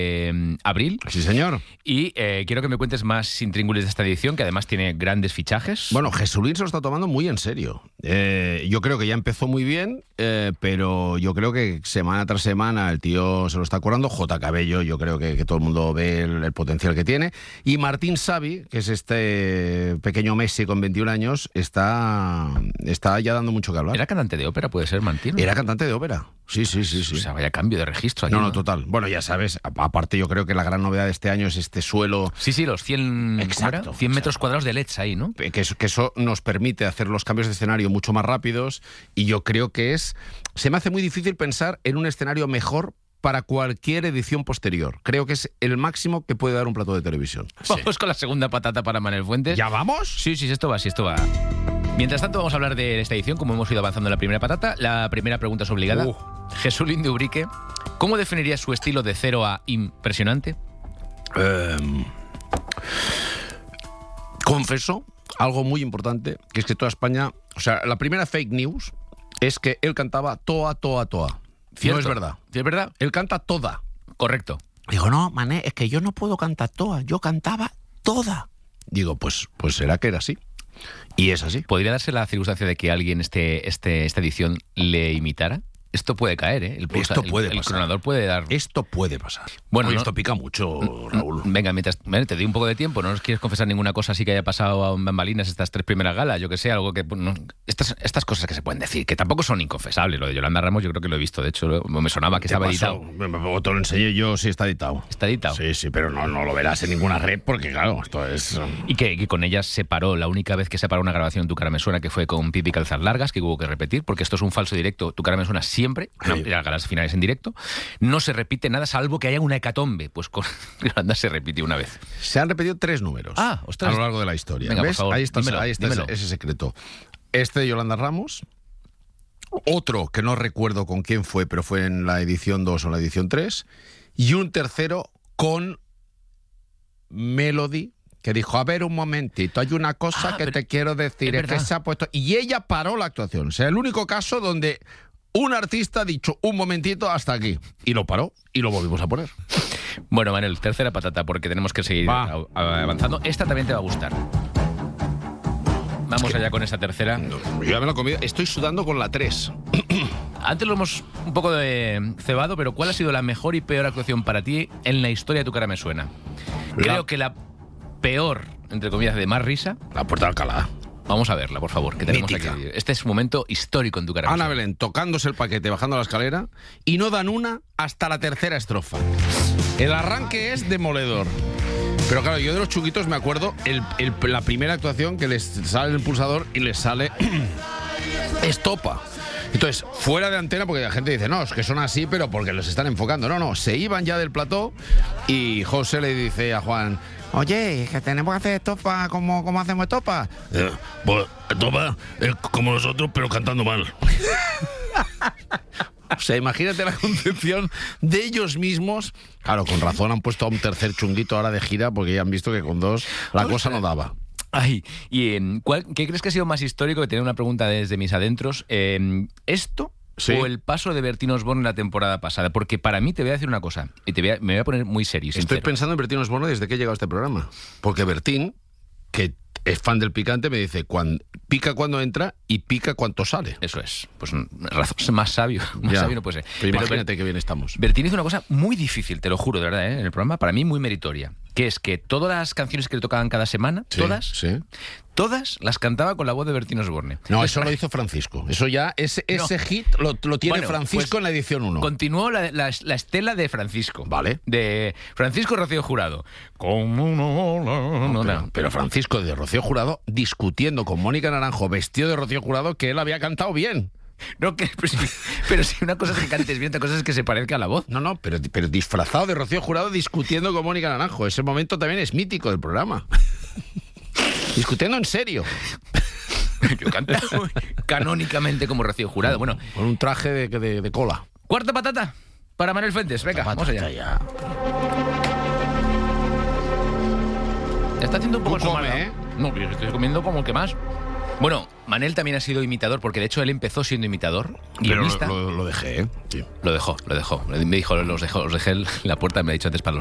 abril. Sí, señor. Y quiero que me cuentes más intríngulis de esta edición, que además tiene grandes fichajes. Bueno, Jesulín se lo está tomando muy en serio. Yo creo que ya empezó muy bien, pero yo creo que semana tras semana el tío se lo está currando. J. Cabello, yo creo que todo el mundo ve el potencial que tiene. Y Martín Xavi, que es este pequeño Messi con 21 años, está ya dando mucho que hablar. ¿Era cantante de ópera, puede ser, Martín? Era cantante de ópera. Sí. O sea, vaya cambio de registro aquí. No, total. Bueno, ya sabes, aparte yo creo que la gran novedad de este año es este suelo... Sí, los 100 metros cuadrados de LEDs ahí, ¿no? Que eso nos permite hacer los cambios de escenario mucho más rápidos, y yo creo que se me hace muy difícil pensar en un escenario mejor para cualquier edición posterior. Creo que es el máximo que puede dar un plato de televisión. Vamos con la segunda patata para Manuel Fuentes. ¿Ya vamos? Sí, esto va. Mientras tanto, vamos a hablar de esta edición, como hemos ido avanzando en la primera patata. La primera pregunta es obligada. Jesulín de Ubrique, ¿cómo definirías su estilo de 0 a impresionante? Confeso algo muy importante, que es que toda España... O sea, la primera fake news es que él cantaba toa. ¿Cierto? No es verdad. ¿Es verdad? Él canta toda. Correcto. Digo, no, mané, es que yo no puedo cantar toda, yo cantaba toda. Digo, pues será que era así. Y es así. ¿Podría darse la circunstancia de que alguien esta edición le imitara? Esto puede caer, ¿eh? Esto puede pasar. El cronador puede dar... Esto puede pasar. Bueno, oye, esto pica mucho, Raúl. Venga, mientras te doy un poco de tiempo, ¿no nos quieres confesar ninguna cosa así que haya pasado en bambalinas estas 3 primeras galas? Yo que sé, algo que... No, estas cosas que se pueden decir, que tampoco son inconfesables. Lo de Yolanda Ramos yo creo que lo he visto. De hecho, me sonaba que estaba editado. Te lo enseñé yo, sí está editado. ¿Está editado? Sí, pero no lo verás en ninguna red porque, claro, esto es... Y que con ella se paró, la única vez que se paró una grabación Tu cara me suena, que fue con Pipi Calzar Largas, que hubo que repetir, porque esto es un falso directo. Tu cara me suena siempre, galas finales en directo, no se repite nada salvo que haya una hecatombe. Pues con Yolanda se repitió una vez. Se han repetido 3 números a lo largo de la historia. Venga, ¿ves? Por favor, ahí está dímelo. Ese secreto. Este de Yolanda Ramos, otro que no recuerdo con quién fue, pero fue en la edición 2 o la edición 3, y un tercero con Melody, que dijo, a ver un momentito, hay una cosa que te quiero decir, es que se ha puesto... Y ella paró la actuación. O sea, el único caso donde un artista ha dicho, un momentito, hasta aquí. Y lo paró y lo volvimos a poner. Bueno, Manuel, tercera patata, porque tenemos que seguir avanzando. Esta también te va a gustar. Vamos allá con esa tercera. No, yo ya me la he comido. Estoy sudando con la 3. Antes lo hemos un poco cebado, pero ¿cuál ha sido la mejor y peor actuación para ti en la historia de Tu cara me suena? Creo que la peor, entre comillas, de más risa... La Puerta de Alcalá. Vamos a verla, por favor, que tenemos mítica. Aquí. Este es un momento histórico en Tu cara me suena. Ana Belén tocándose el paquete, bajando la escalera, y no dan una hasta la tercera estrofa. El arranque es demoledor. Pero claro, yo de los chunguitos me acuerdo la primera actuación que les sale el pulsador y les sale estopa. Entonces, fuera de antena, porque la gente dice, no, es que son así, pero porque los están enfocando. No, se iban ya del plató y José le dice a Juan, oye, que tenemos que hacer estopa, ¿cómo hacemos estopa? Pues estopa es como nosotros, pero cantando mal. O sea, imagínate la concepción de ellos mismos. Claro, con razón han puesto a un tercer chunguito ahora de gira, porque ya han visto que con 2 la cosa no daba. Ay, ¿y qué crees que ha sido más histórico? Que tener una pregunta desde mis adentros. ¿Esto sí, o el paso de Bertín Osborne la temporada pasada? Porque para mí, te voy a decir una cosa, y me voy a poner muy serio. Estoy pensando en Bertín Osborne desde que he llegado a este programa. Porque Bertín, que es fan del picante, me dice, pica cuando entra y pica cuando sale. Eso es. Pues razón más sabio. Sabio no puede ser. Pero imagínate qué bien estamos. Bertín hizo una cosa muy difícil, te lo juro, de verdad, en el programa, para mí muy meritoria, que es que todas las canciones que le tocaban cada semana, todas las cantaba con la voz de Bertín Osborne. No, eso lo hizo Francisco. Eso ya, ese hit lo tiene Francisco pues, en la edición 1. Continuó la estela de Francisco. Vale. De Francisco Rocío Jurado. Pero Francisco de Rocío Jurado discutiendo con Mónica Naranjo, vestido de Rocío Jurado, que él había cantado bien. No, pero si una cosa es que cantes bien, otra cosa es que se parezca a la voz. No, pero disfrazado de Rocío Jurado discutiendo con Mónica Naranjo. Ese momento también es mítico del programa. Discutiendo en serio. Yo canto canónicamente como Rocío Jurado. Bueno, con un traje de cola. Cuarta patata para Manuel Fuentes. Venga, vamos allá. Ya. Está haciendo un poco come, ¿eh? No, yo estoy comiendo como el que más. Bueno, Manel también ha sido imitador, porque de hecho él empezó siendo imitador, Pero guionista. lo dejé, ¿eh? Sí. Lo dejó. Me dijo, los dejé en la puerta, me ha dicho antes para